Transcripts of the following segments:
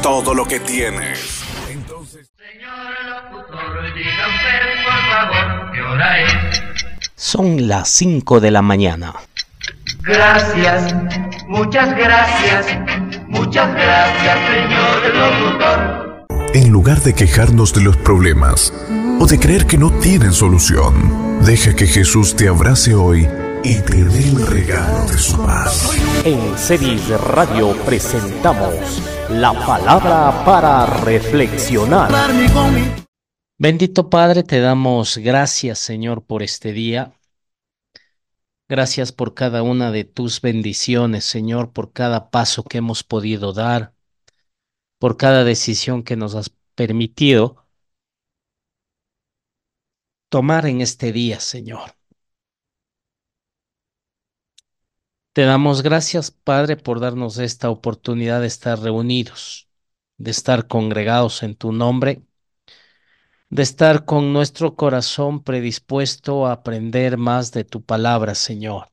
todo lo que tienes. Señor locutor, diga usted, por favor, ¿qué hora es? Son las 5 de la mañana. Gracias, muchas gracias, señor locutor. En lugar de quejarnos de los problemas o de creer que no tienen solución, deja que Jesús te abrace hoy y te dé el regalo de su paz. En Cedis Radio presentamos la palabra para reflexionar. Bendito Padre, te damos gracias, Señor, por este día. Gracias por cada una de tus bendiciones, Señor, por cada paso que hemos podido dar, por cada decisión que nos has permitido tomar en este día, Señor. Te damos gracias, Padre, por darnos esta oportunidad de estar reunidos, de estar congregados en tu nombre, de estar con nuestro corazón predispuesto a aprender más de tu palabra, Señor.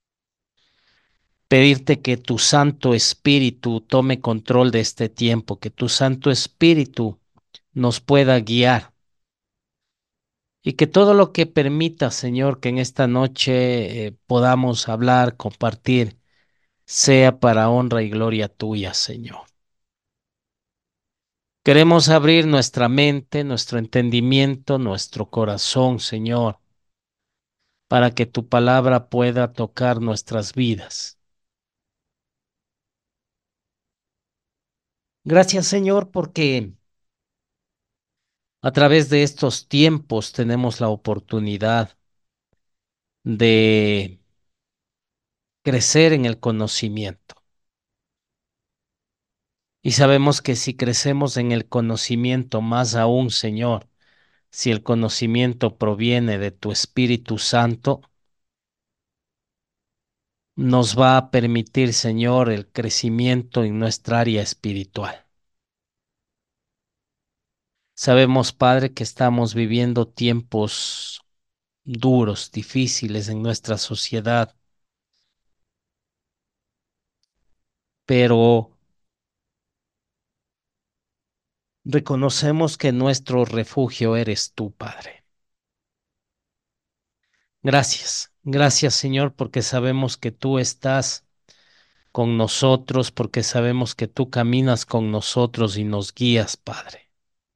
Pedirte que tu Santo Espíritu tome control de este tiempo, que tu Santo Espíritu nos pueda guiar y que todo lo que permita, Señor, que en esta noche podamos hablar, compartir, sea para honra y gloria tuya, Señor. Queremos abrir nuestra mente, nuestro entendimiento, nuestro corazón, Señor, para que tu palabra pueda tocar nuestras vidas. Gracias, Señor, porque a través de estos tiempos tenemos la oportunidad de crecer en el conocimiento. Y sabemos que si crecemos en el conocimiento más aún, Señor, si el conocimiento proviene de tu Espíritu Santo, nos va a permitir, Señor, el crecimiento en nuestra área espiritual. Sabemos, Padre, que estamos viviendo tiempos duros, difíciles en nuestra sociedad, pero reconocemos que nuestro refugio eres tú, Padre. Gracias, gracias, Señor, porque sabemos que tú estás con nosotros, porque sabemos que tú caminas con nosotros y nos guías, Padre.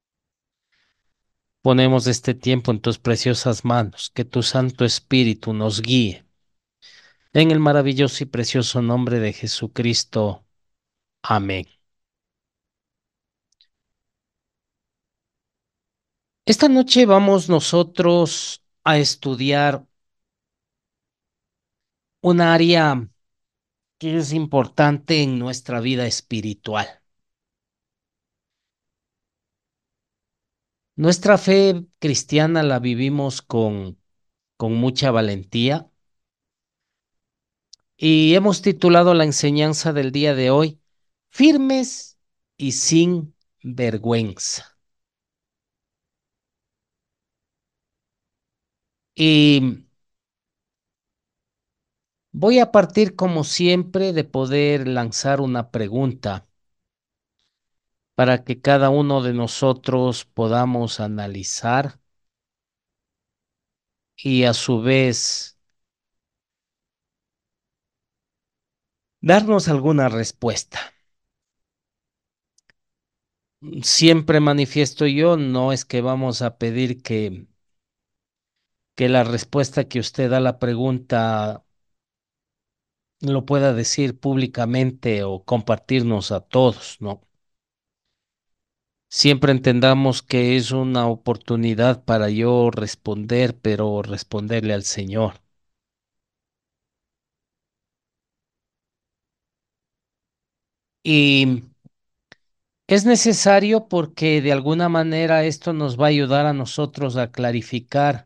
Ponemos este tiempo en tus preciosas manos, que tu Santo Espíritu nos guíe. En el maravilloso y precioso nombre de Jesucristo. Amén. Esta noche vamos nosotros a estudiar un área que es importante en nuestra vida espiritual. Nuestra fe cristiana la vivimos con mucha valentía y hemos titulado la enseñanza del día de hoy, Firmes y sin vergüenza. Y voy a partir como siempre de poder lanzar una pregunta para que cada uno de nosotros podamos analizar y a su vez darnos alguna respuesta. Siempre manifiesto yo, no es que vamos a pedir que la respuesta que usted da a la pregunta lo pueda decir públicamente o compartirnos a todos, ¿no? Siempre entendamos que es una oportunidad para yo responder, pero responderle al Señor. Y es necesario porque de alguna manera esto nos va a ayudar a nosotros a clarificar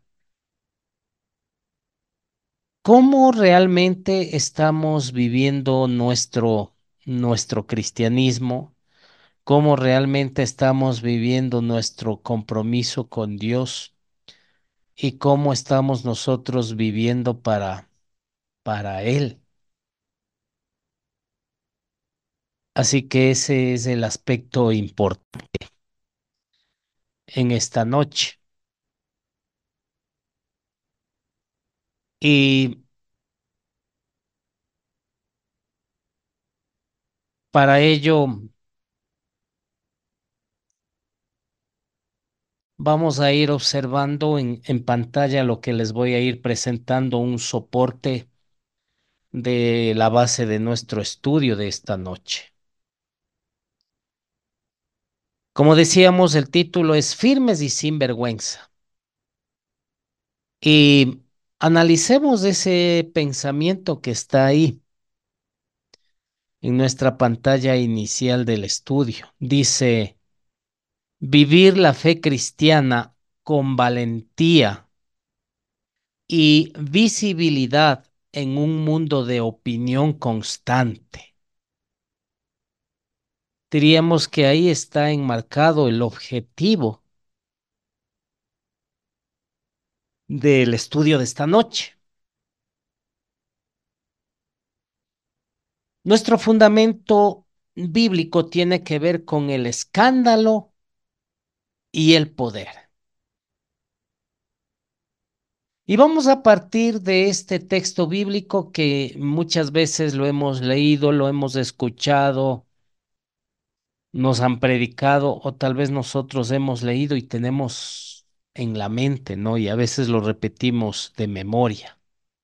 cómo realmente estamos viviendo nuestro cristianismo, cómo realmente estamos viviendo nuestro compromiso con Dios y cómo estamos nosotros viviendo para Él. Así que ese es el aspecto importante en esta noche. Y para ello vamos a ir observando en pantalla lo que les voy a ir presentando, un soporte de la base de nuestro estudio de esta noche. Como decíamos, el título es Firmes y sin vergüenza. Y analicemos ese pensamiento que está ahí en nuestra pantalla inicial del estudio. Dice, vivir la fe cristiana con valentía y visibilidad en un mundo de opinión constante. Diríamos que ahí está enmarcado el objetivo del estudio de esta noche. Nuestro fundamento bíblico tiene que ver con el escándalo y el poder. Y vamos a partir de este texto bíblico que muchas veces lo hemos leído, lo hemos escuchado, nos han predicado o tal vez nosotros hemos leído y tenemos en la mente, ¿no? Y a veces lo repetimos de memoria.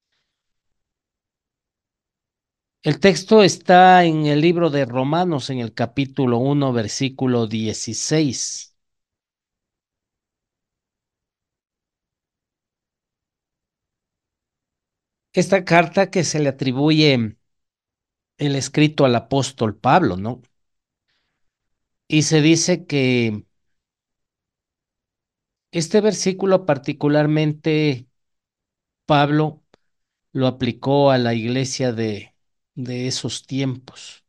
El texto está en el libro de Romanos, en el capítulo 1, versículo 16. Esta carta que se le atribuye el escrito al apóstol Pablo, ¿no? Y se dice que este versículo particularmente Pablo lo aplicó a la iglesia de esos tiempos.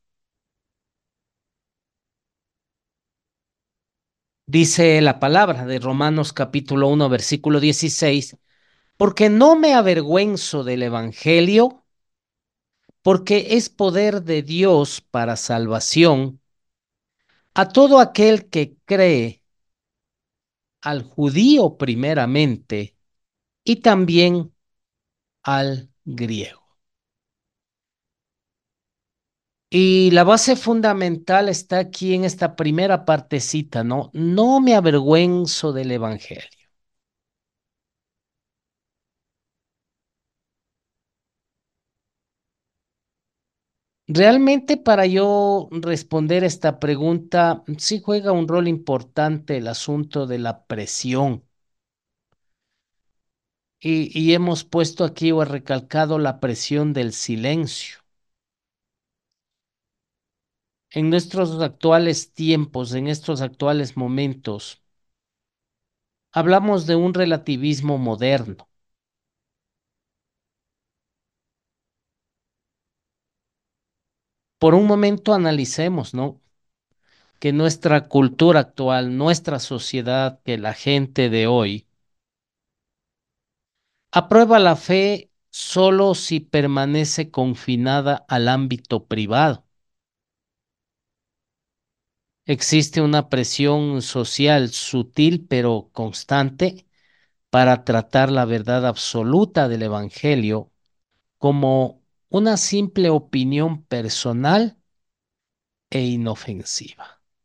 Dice la palabra de Romanos capítulo 1, versículo 16, porque no me avergüenzo del evangelio, porque es poder de Dios para salvación a todo aquel que cree, al judío primeramente y también al griego. Y la base fundamental está aquí en esta primera partecita, ¿no? No me avergüenzo del evangelio. Realmente para yo responder esta pregunta, sí juega un rol importante el asunto de la presión. Y hemos puesto aquí o recalcado la presión del silencio. En nuestros actuales tiempos, en estos actuales momentos, hablamos de un relativismo moderno. Por un momento analicemos, ¿no? Que nuestra cultura actual, nuestra sociedad, que la gente de hoy aprueba la fe solo si permanece confinada al ámbito privado. Existe una presión social sutil pero constante para tratar la verdad absoluta del Evangelio como una simple opinión personal e inofensiva.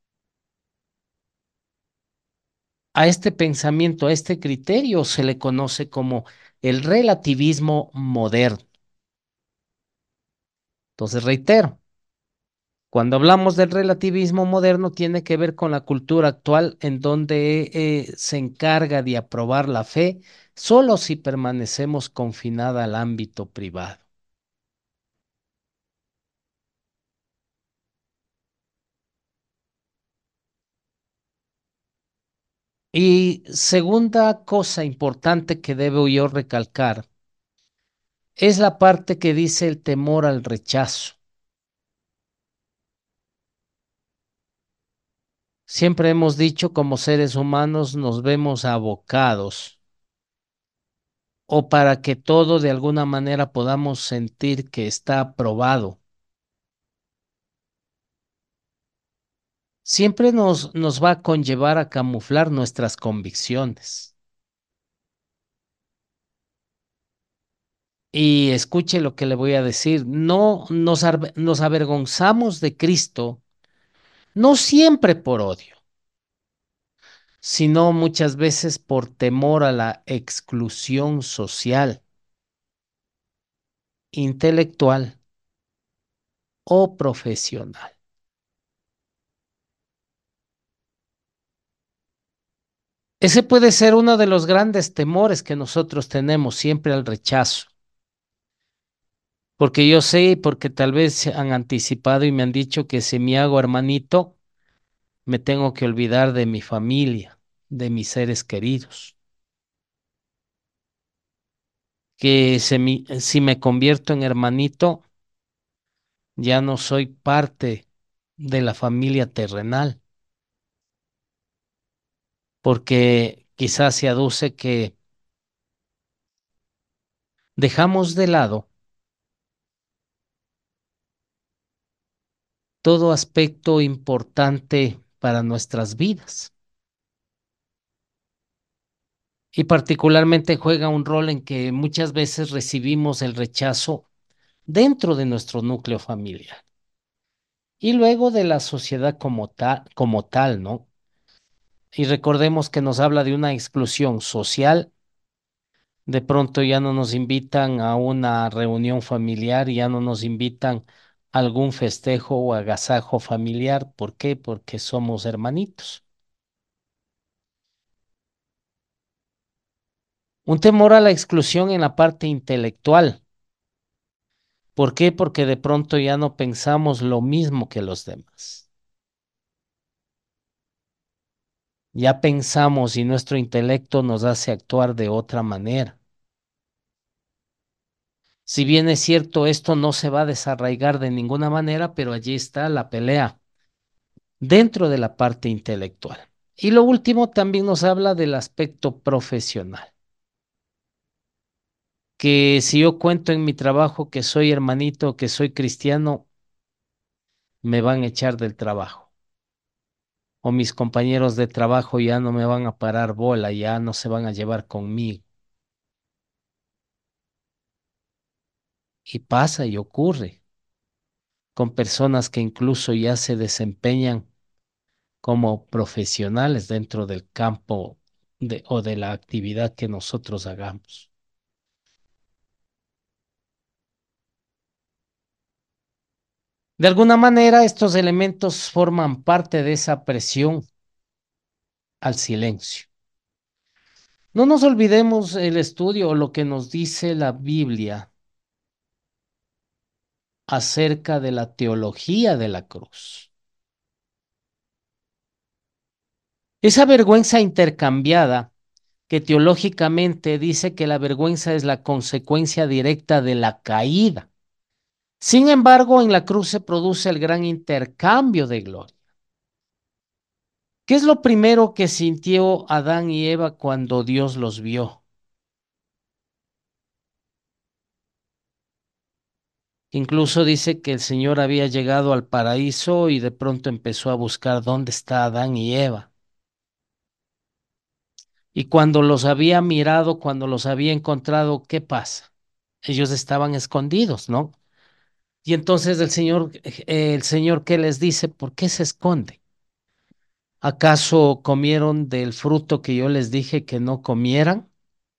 A este pensamiento, a este criterio se le conoce como el relativismo moderno. Entonces, reitero, cuando hablamos del relativismo moderno tiene que ver con la cultura actual en donde se encarga de aprobar la fe solo si permanecemos confinada al ámbito privado. Y segunda cosa importante que debo yo recalcar es la parte que dice el temor al rechazo. Siempre hemos dicho como seres humanos nos vemos abocados o para que todo de alguna manera podamos sentir que está aprobado. siempre nos va a conllevar a camuflar nuestras convicciones. Y escuche lo que le voy a decir, no nos avergonzamos de Cristo, no siempre por odio, sino muchas veces por temor a la exclusión social, intelectual o profesional. Ese puede ser uno de los grandes temores que nosotros tenemos siempre al rechazo, porque yo sé, porque tal vez se han anticipado y me han dicho que si me hago hermanito, me tengo que olvidar de mi familia, de mis seres queridos, que si me convierto en hermanito, ya no soy parte de la familia terrenal, porque quizás se aduce que dejamos de lado todo aspecto importante para nuestras vidas. Y particularmente juega un rol en que muchas veces recibimos el rechazo dentro de nuestro núcleo familiar y luego de la sociedad como tal, ¿no? Y recordemos que nos habla de una exclusión social. De pronto ya no nos invitan a una reunión familiar, ya no nos invitan a algún festejo o agasajo familiar. ¿Por qué? Porque somos hermanitos. Un temor a la exclusión en la parte intelectual. ¿Por qué? Porque de pronto ya no pensamos lo mismo que los demás. Ya pensamos y nuestro intelecto nos hace actuar de otra manera. Si bien es cierto, esto no se va a desarraigar de ninguna manera, pero allí está la pelea dentro de la parte intelectual. Y lo último también nos habla del aspecto profesional, que si yo cuento en mi trabajo que soy hermanito, que soy cristiano, me van a echar del trabajo. O mis compañeros de trabajo ya no me van a parar bola, ya no se van a llevar conmigo. Y pasa y ocurre con personas que incluso ya se desempeñan como profesionales dentro del campo o de la actividad que nosotros hagamos. De alguna manera, estos elementos forman parte de esa presión al silencio. No nos olvidemos el estudio o lo que nos dice la Biblia acerca de la teología de la cruz. Esa vergüenza intercambiada que teológicamente dice que la vergüenza es la consecuencia directa de la caída. Sin embargo, en la cruz se produce el gran intercambio de gloria. ¿Qué es lo primero que sintió Adán y Eva cuando Dios los vio? Incluso dice que el Señor había llegado al paraíso y de pronto empezó a buscar dónde está Adán y Eva. Y cuando los había mirado, cuando los había encontrado, ¿qué pasa? Ellos estaban escondidos, ¿no? Y entonces el Señor, ¿qué les dice? ¿Por qué se esconde? ¿Acaso comieron del fruto que yo les dije que no comieran?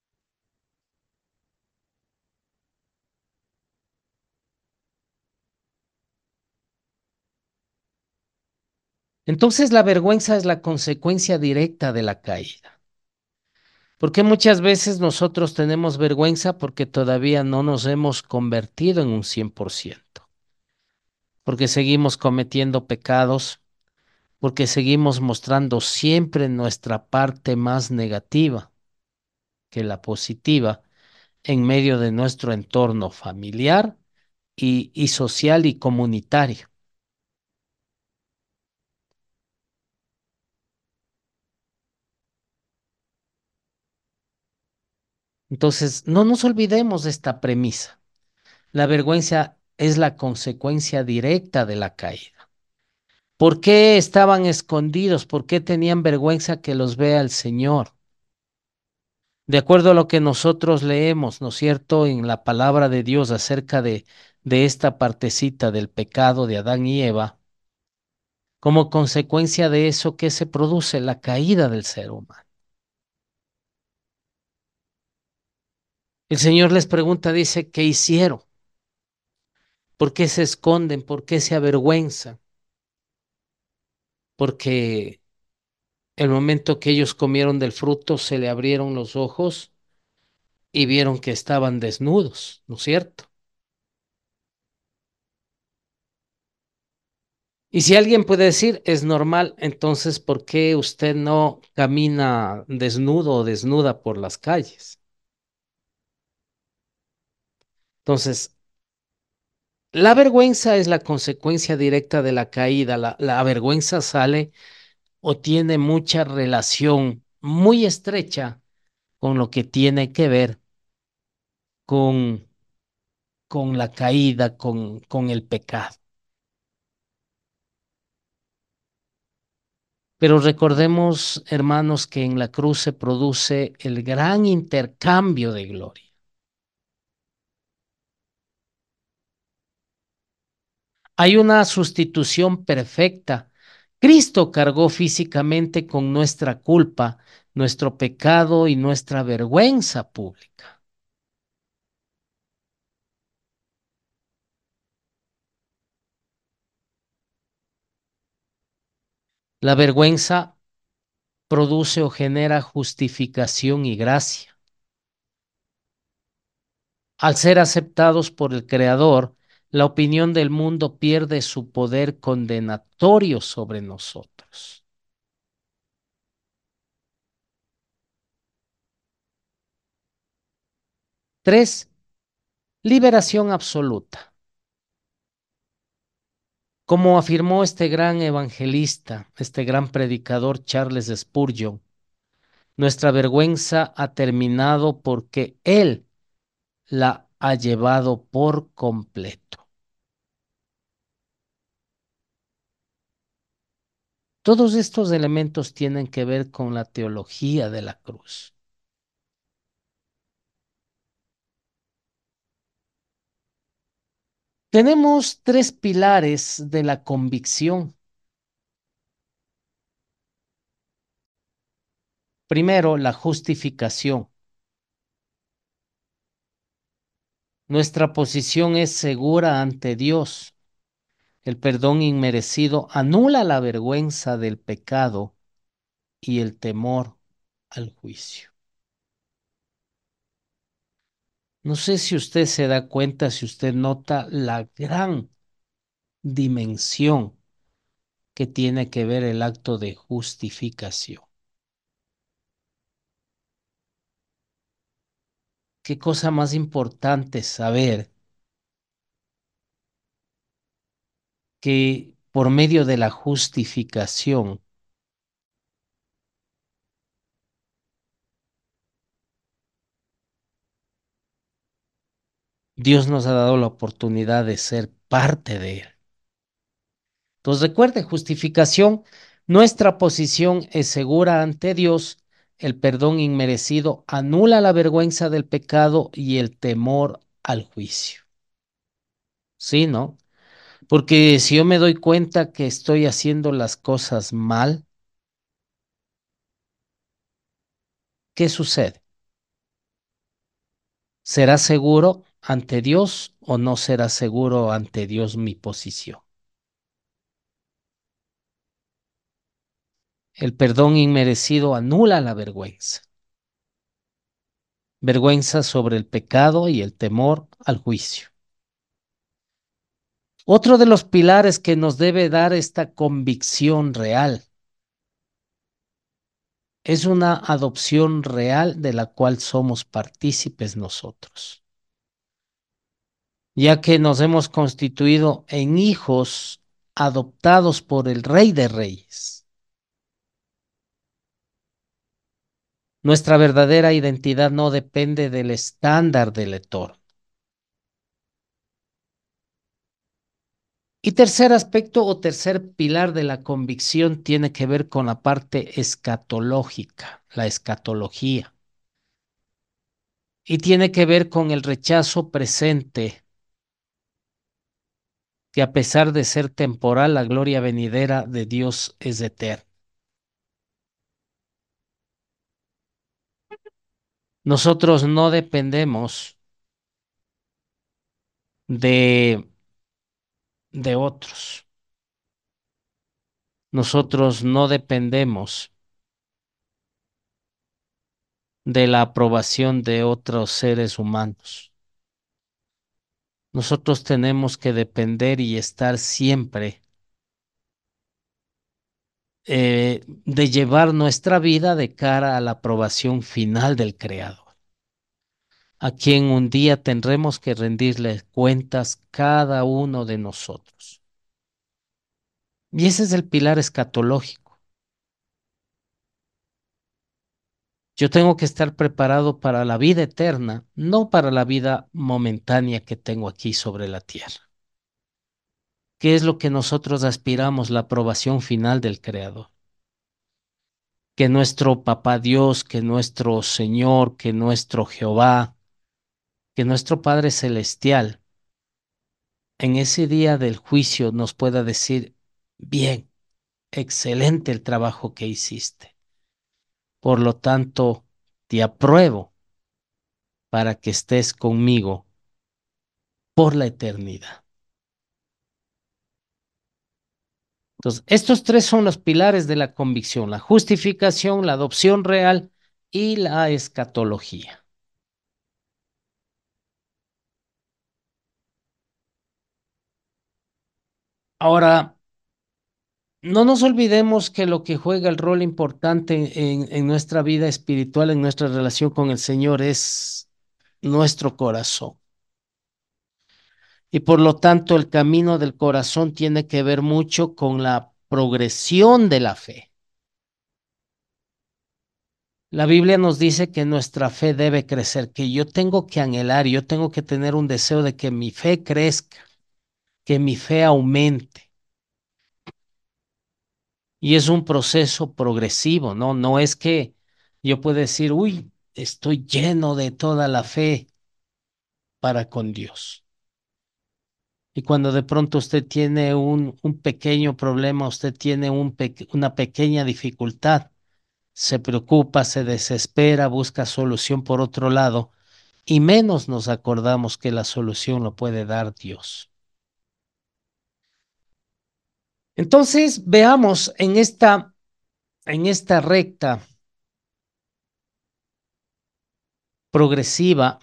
Entonces la vergüenza es la consecuencia directa de la caída. Porque muchas veces nosotros tenemos vergüenza porque todavía no nos hemos convertido en un 100%, porque seguimos cometiendo pecados, porque seguimos mostrando siempre nuestra parte más negativa que la positiva en medio de nuestro entorno familiar y social y comunitario. Entonces, no nos olvidemos de esta premisa. La vergüenza es la consecuencia directa de la caída. ¿Por qué estaban escondidos? ¿Por qué tenían vergüenza que los vea el Señor? De acuerdo a lo que nosotros leemos, ¿no es cierto?, en la palabra de Dios acerca de esta partecita del pecado de Adán y Eva, como consecuencia de eso, ¿qué se produce? La caída del ser humano. El Señor les pregunta, dice, ¿qué hicieron? ¿Por qué se esconden? ¿Por qué se avergüenzan? Porque el momento que ellos comieron del fruto se le abrieron los ojos y vieron que estaban desnudos, ¿no es cierto? Y si alguien puede decir, es normal, entonces, ¿por qué usted no camina desnudo o desnuda por las calles? Entonces, la vergüenza es la consecuencia directa de la caída. La vergüenza sale o tiene mucha relación muy estrecha con lo que tiene que ver con, con la caída, con el pecado. Pero recordemos, hermanos, que en la cruz se produce el gran intercambio de gloria. Hay una sustitución perfecta. Cristo cargó físicamente con nuestra culpa, nuestro pecado y nuestra vergüenza pública. La vergüenza produce o genera justificación y gracia. Al ser aceptados por el Creador, la opinión del mundo pierde su poder condenatorio sobre nosotros. 3. Liberación absoluta. Como afirmó este gran evangelista, este gran predicador Charles Spurgeon, nuestra vergüenza ha terminado porque Él la ha llevado por completo. Todos estos elementos tienen que ver con la teología de la cruz. Tenemos tres pilares de la convicción. Primero, la justificación. Nuestra posición es segura ante Dios. El perdón inmerecido anula la vergüenza del pecado y el temor al juicio. No sé si usted se da cuenta, si usted nota la gran dimensión que tiene que ver el acto de justificación. Qué cosa más importante saber que por medio de la justificación, Dios nos ha dado la oportunidad de ser parte de Él. Entonces recuerde, justificación, nuestra posición es segura ante Dios, el perdón inmerecido anula la vergüenza del pecado y el temor al juicio. ¿Sí, no? Porque si yo me doy cuenta que estoy haciendo las cosas mal, ¿qué sucede? ¿Será seguro ante Dios o no será seguro ante Dios mi posición? El perdón inmerecido anula la vergüenza. Vergüenza sobre el pecado y el temor al juicio. Otro de los pilares que nos debe dar esta convicción real es una adopción real de la cual somos partícipes nosotros, ya que nos hemos constituido en hijos adoptados por el Rey de Reyes. Nuestra verdadera identidad no depende del estándar del lector. Y tercer aspecto o tercer pilar de la convicción tiene que ver con la parte escatológica, la escatología, y tiene que ver con el rechazo presente, que a pesar de ser temporal, la gloria venidera de Dios es eterna. Nosotros no dependemos de, de otros. Nosotros no dependemos de la aprobación de otros seres humanos. Nosotros tenemos que depender y estar siempre de llevar nuestra vida de cara a la aprobación final del Creador, a quien un día tendremos que rendirle cuentas cada uno de nosotros. Y ese es el pilar escatológico. Yo tengo que estar preparado para la vida eterna, no para la vida momentánea que tengo aquí sobre la tierra. ¿Qué es lo que nosotros aspiramos? La aprobación final del Creador. Que nuestro Papá Dios, que nuestro Señor, que nuestro Jehová, que nuestro Padre Celestial, en ese día del juicio nos pueda decir, bien, excelente el trabajo que hiciste. Por lo tanto, te apruebo para que estés conmigo por la eternidad. Entonces, estos tres son los pilares de la convicción: la justificación, la adopción real y la escatología. Ahora, no nos olvidemos que lo que juega el rol importante en nuestra vida espiritual, en nuestra relación con el Señor, es nuestro corazón. Y por lo tanto, el camino del corazón tiene que ver mucho con la progresión de la fe. La Biblia nos dice que nuestra fe debe crecer, que yo tengo que anhelar, yo tengo que tener un deseo de que mi fe crezca, que mi fe aumente. Y es un proceso progresivo, ¿no? No es que yo pueda decir, uy, estoy lleno de toda la fe para con Dios. Y cuando de pronto usted tiene un pequeño problema, usted tiene una pequeña dificultad, se preocupa, se desespera, busca solución por otro lado, y menos nos acordamos que la solución lo puede dar Dios. Entonces, veamos en esta recta progresiva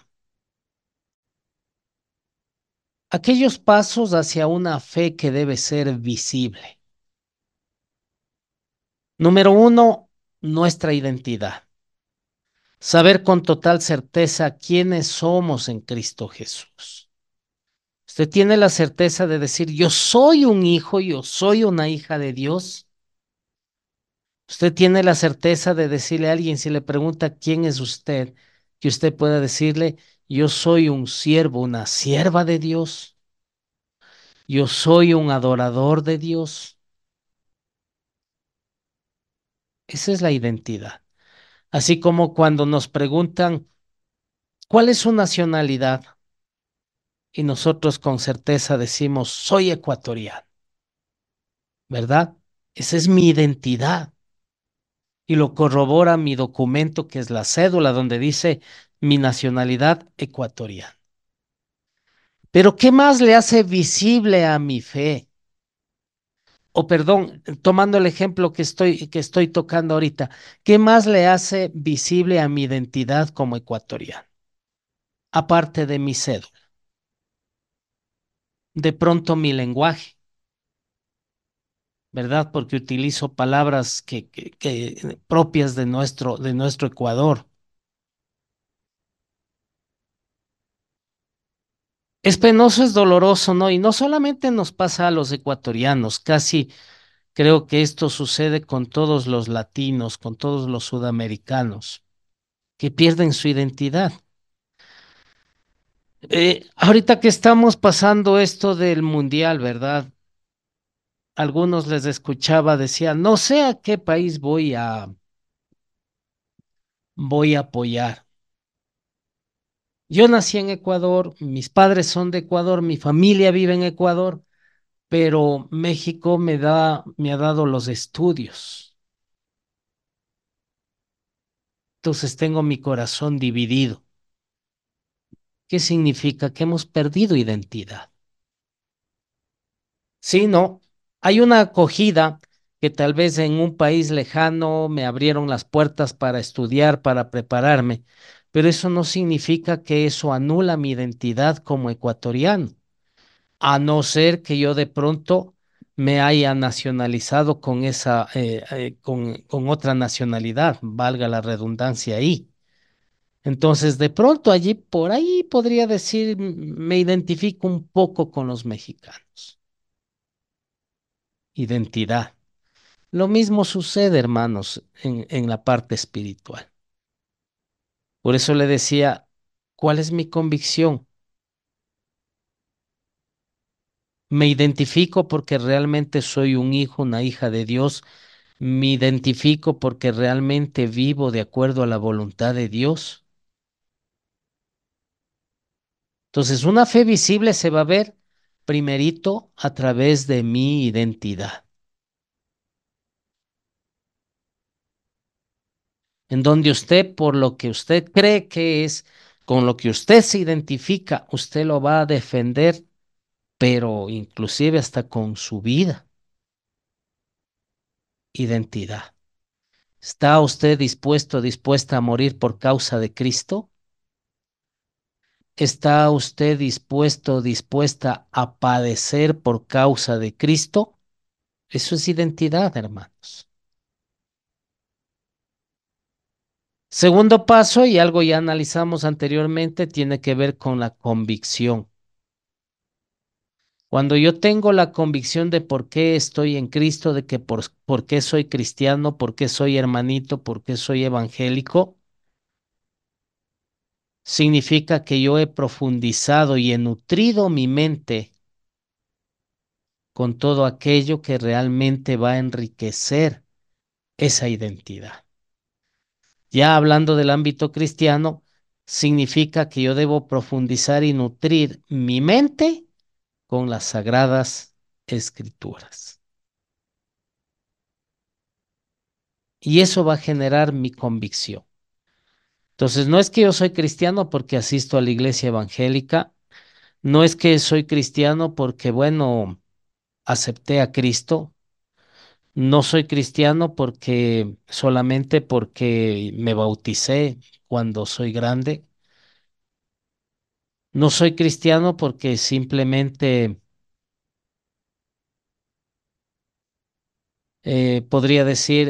aquellos pasos hacia una fe que debe ser visible. Número uno, nuestra identidad. Saber con total certeza quiénes somos en Cristo Jesús. Usted tiene la certeza de decir, yo soy un hijo, yo soy una hija de Dios. Usted tiene la certeza de decirle a alguien, si le pregunta quién es usted, que usted pueda decirle, yo soy un siervo, una sierva de Dios. Yo soy un adorador de Dios. Esa es la identidad. Así como cuando nos preguntan, ¿cuál es su nacionalidad? Y nosotros con certeza decimos, soy ecuatoriano, ¿verdad? Esa es mi identidad. Y lo corrobora mi documento, que es la cédula, donde dice mi nacionalidad ecuatoriana. Pero ¿qué más le hace visible a mi fe? O perdón, tomando el ejemplo que estoy tocando ahorita, ¿qué más le hace visible a mi identidad como ecuatoriano? Aparte de mi cédula, de pronto mi lenguaje, ¿verdad? Porque utilizo palabras que propias de nuestro Ecuador. Es penoso, es doloroso, ¿no? Y no solamente nos pasa a los ecuatorianos, casi creo que esto sucede con todos los latinos, con todos los sudamericanos, que pierden su identidad. Ahorita que estamos pasando esto del mundial, ¿verdad? algunos les escuchaba, decían, no sé a qué país voy a apoyar. Yo nací en Ecuador, mis padres son de Ecuador, mi familia vive en Ecuador, pero México me ha dado los estudios. Entonces tengo mi corazón dividido. ¿Qué significa? Que hemos perdido identidad. Sí, no. Hay una acogida que tal vez en un país lejano me abrieron las puertas para estudiar, para prepararme, pero eso no significa que eso anula mi identidad como ecuatoriano, a no ser que yo de pronto me haya nacionalizado con con otra nacionalidad, valga la redundancia ahí. Entonces, de pronto allí, por ahí podría decir, me identifico un poco con los mexicanos. Identidad. Lo mismo sucede, hermanos, en la parte espiritual. Por eso le decía, ¿cuál es mi convicción? Me identifico porque realmente soy un hijo, una hija de Dios. Me identifico porque realmente vivo de acuerdo a la voluntad de Dios. Entonces, una fe visible se va a ver primerito a través de mi identidad, en donde usted, por lo que usted cree que es, con lo que usted se identifica, usted lo va a defender, pero inclusive hasta con su vida, identidad. ¿Está usted dispuesto, dispuesta a morir por causa de Cristo? ¿Está usted dispuesto, dispuesta a padecer por causa de Cristo? Eso es identidad, hermanos. Segundo paso, y algo ya analizamos anteriormente, tiene que ver con la convicción. Cuando yo tengo la convicción de por qué estoy en Cristo, de que por qué soy cristiano, por qué soy hermanito, por qué soy evangélico, significa que yo he profundizado y he nutrido mi mente con todo aquello que realmente va a enriquecer esa identidad. Ya hablando del ámbito cristiano, significa que yo debo profundizar y nutrir mi mente con las sagradas escrituras. Y eso va a generar mi convicción. Entonces, no es que yo soy cristiano porque asisto a la iglesia evangélica, no es que soy cristiano porque, bueno, acepté a Cristo, no soy cristiano porque solamente porque me bauticé cuando soy grande, no soy cristiano porque simplemente podría decir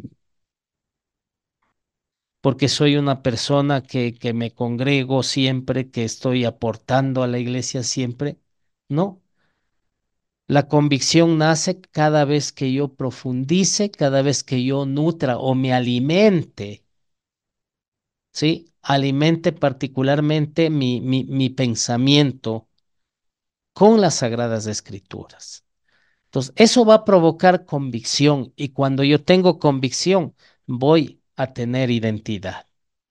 porque soy una persona que me congrego siempre, que estoy aportando a la iglesia siempre. No, la convicción nace cada vez que yo profundice, cada vez que yo nutra o me alimente, ¿sí? Alimente particularmente mi pensamiento con las sagradas escrituras. Entonces, eso va a provocar convicción y cuando yo tengo convicción, voy a tener identidad.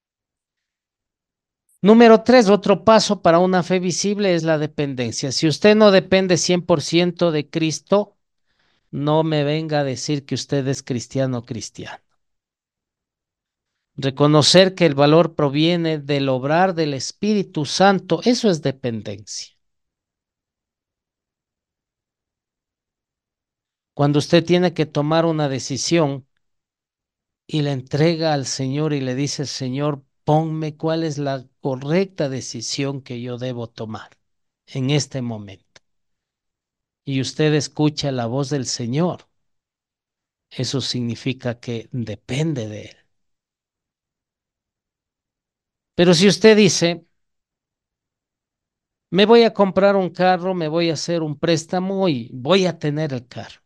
Número tres, otro paso para una fe visible es la dependencia. Si usted no depende 100% de Cristo, no me venga a decir que usted es cristiano o cristiano. Reconocer que el valor proviene del obrar del Espíritu Santo, eso es dependencia. Cuando usted tiene que tomar una decisión y la entrega al Señor y le dice, Señor, ponme cuál es la correcta decisión que yo debo tomar en este momento. Y usted escucha la voz del Señor, eso significa que depende de Él. Pero si usted dice, me voy a comprar un carro, me voy a hacer un préstamo y voy a tener el carro.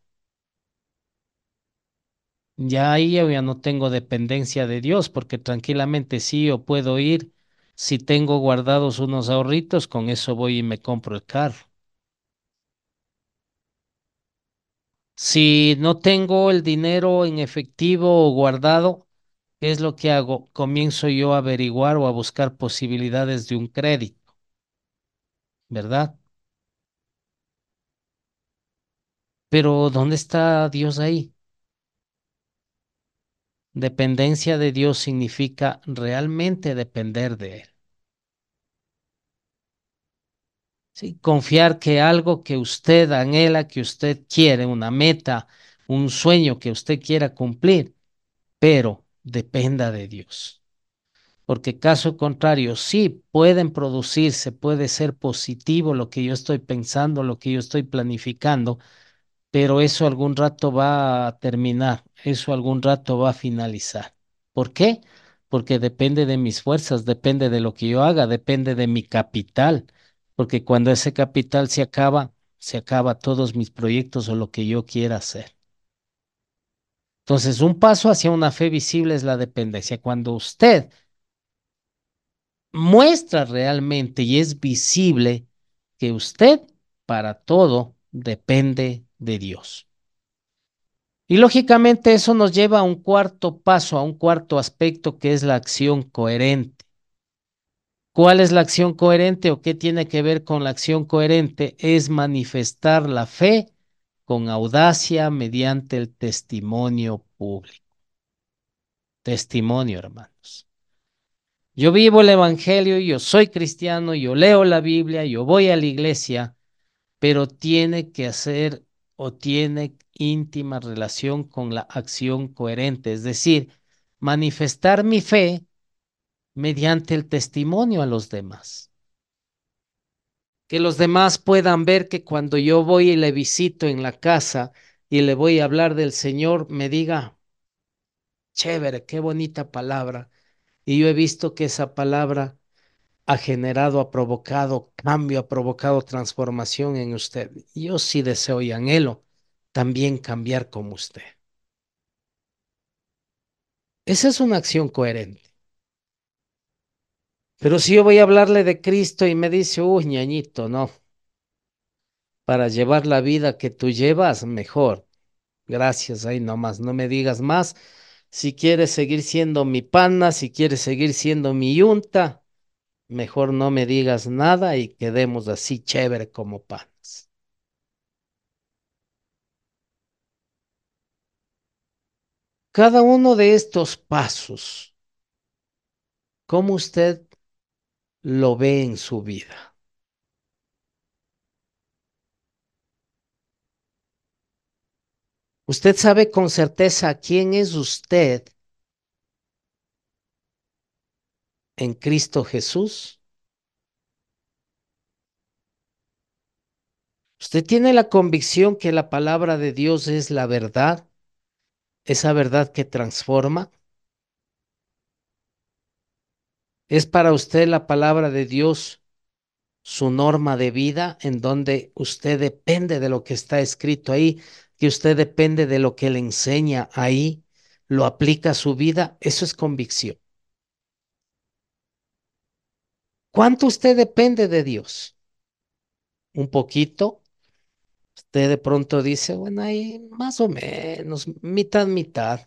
Ya ahí yo ya no tengo dependencia de Dios, porque tranquilamente sí, yo puedo ir, si tengo guardados unos ahorritos, con eso voy y me compro el carro. Si no tengo el dinero en efectivo o guardado, ¿qué es lo que hago? Comienzo yo a averiguar o a buscar posibilidades de un crédito, ¿verdad? Pero ¿dónde está Dios ahí? Dependencia de Dios significa realmente depender de Él. Sí, confiar que algo que usted anhela, que usted quiere, una meta, un sueño que usted quiera cumplir, pero dependa de Dios. Porque caso contrario, sí pueden producirse, puede ser positivo lo que yo estoy pensando, lo que yo estoy planificando, pero eso algún rato va a terminar, eso algún rato va a finalizar. ¿Por qué? Porque depende de mis fuerzas, depende de lo que yo haga, depende de mi capital, porque cuando ese capital se acaba todos mis proyectos o lo que yo quiera hacer. Entonces, un paso hacia una fe visible es la dependencia. Cuando usted muestra realmente y es visible que usted para todo depende de Dios. Y lógicamente eso nos lleva a un cuarto paso, a un cuarto aspecto que es la acción coherente. ¿Cuál es la acción coherente o qué tiene que ver con la acción coherente? Es manifestar la fe con audacia mediante el testimonio público. Testimonio, hermanos. Yo vivo el Evangelio, yo soy cristiano, yo leo la Biblia, yo voy a la iglesia, pero tiene que hacer o tiene íntima relación con la acción coherente, es decir, manifestar mi fe mediante el testimonio a los demás. Que los demás puedan ver que cuando yo voy y le visito en la casa y le voy a hablar del Señor, me diga, chévere, qué bonita palabra. Y yo he visto que esa palabra ha generado, ha provocado cambio, ha provocado transformación en usted. Yo sí deseo y anhelo también cambiar como usted. Esa es una acción coherente. Pero si yo voy a hablarle de Cristo y me dice, uy, ñañito, no, para llevar la vida que tú llevas, mejor. Gracias, ahí nomás, no me digas más. Si quieres seguir siendo mi pana, si quieres seguir siendo mi yunta, mejor no me digas nada y quedemos así chévere como panas. Cada uno de estos pasos, ¿cómo usted lo ve en su vida? ¿Usted sabe con certeza quién es usted en Cristo Jesús? ¿Usted tiene la convicción que la palabra de Dios es la verdad? ¿Esa verdad que transforma? ¿Es para usted la palabra de Dios su norma de vida en donde usted depende de lo que está escrito ahí, que usted depende de lo que le enseña ahí, lo aplica a su vida? Eso es convicción. ¿Cuánto usted depende de Dios? ¿Un poquito? Usted de pronto dice, bueno, ahí más o menos, mitad, mitad.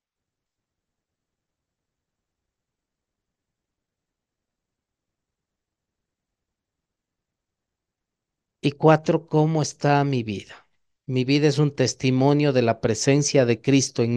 Y cuatro, ¿cómo está mi vida? Mi vida es un testimonio de la presencia de Cristo en